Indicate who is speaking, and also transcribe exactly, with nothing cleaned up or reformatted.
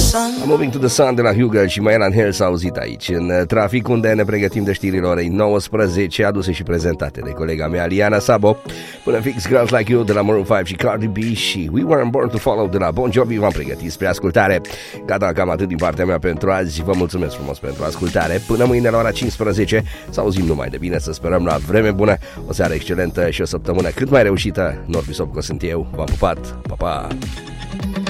Speaker 1: Moving to the Sun de la Hugo și Mylan Hill s-a auzit aici în trafic, unde ne pregătim de știrile orei nouăsprezece, aduse și prezentate de colega mea Liana Sabo. Până fix Girls Like You de la Maroon cinci și Cardi B și We Weren't Born to Follow de la Bon Jovi v-am pregătit spre ascultare. Gata, cam atât din partea mea pentru azi. Vă mulțumesc frumos pentru ascultare. Până mâine la ora cincisprezece să auzim numai de bine, să sperăm la vreme bună, o seară excelentă și o săptămână cât mai reușită. Norbi Sopco sunt eu, v-am pupat, pa, pa!